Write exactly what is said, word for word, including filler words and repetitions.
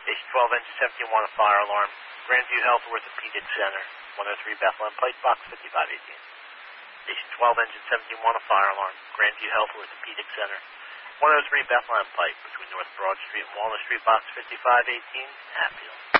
Station twelve, engine seventeen-one, a fire alarm. Grandview Health Orthopedic Center, one oh three Bethlehem Pike, box fifty-five eighteen. Station twelve, engine seventeen-one, a fire alarm. Grandview Health Orthopedic Center, one oh three Bethlehem Pike, between North Broad Street and Walnut Street, box fifty-five eighteen, Hatfield.